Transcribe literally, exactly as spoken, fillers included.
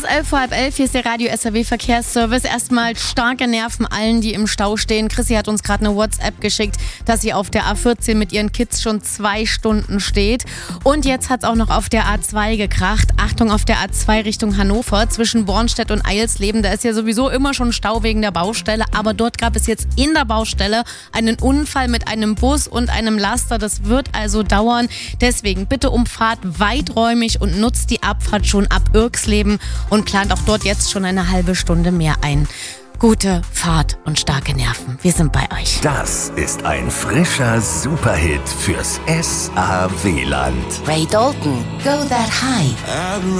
elf vor halb elf, hier ist der Radio S R W Verkehrsservice. Erstmal starke Nerven allen, die im Stau stehen. Chrissy hat uns gerade eine WhatsApp geschickt, dass sie auf der A vierzehn mit ihren Kids schon zwei Stunden steht. Und jetzt hat es auch noch auf der A zwei gekracht. Achtung, auf der A zwei Richtung Hannover zwischen Bornstedt und Eilsleben. Da ist ja sowieso immer schon Stau wegen der Baustelle. Aber dort gab es jetzt in der Baustelle einen Unfall mit einem Bus und einem Laster. Das wird also dauern. Deswegen bitte umfahrt weiträumig und nutzt die Abfahrt schon ab Irxleben und plant auch dort jetzt schon eine halbe Stunde mehr ein. Gute Fahrt und starke Nerven. Wir sind bei euch. Das ist ein frischer Superhit fürs S A W-Land. Ray Dalton, Go That High.